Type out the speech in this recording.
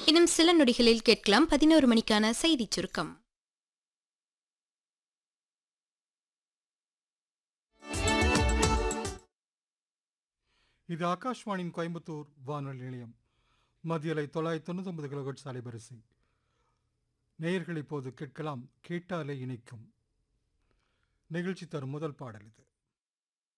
இன்னும் சில நொடிகளில் கேட்கலாம் 11 மணிக்கான செய்திச் சுருக்கம். இது ஆகாஷ்வாணியின் கோயம்புத்தூர் வானொலி நிலையம். மத்தியலை 999 கிலோஹெர்ட்ஸ் அலைவரிசை. நேயர்கள் இப்போது கேட்கலாம் கேட்டாலே இணைக்கும் நிகழ்ச்சி தரும் முதல் பாடல் இது.